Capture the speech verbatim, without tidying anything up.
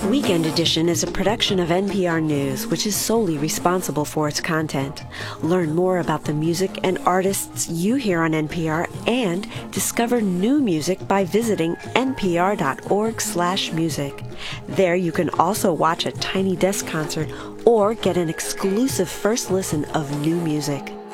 Weekend Edition is a production of N P R News, which is solely responsible for its content. Learn more about the music and artists you hear on N P R and discover new music by visiting npr.org slash music. There you can also watch a Tiny Desk concert or get an exclusive first listen of new music.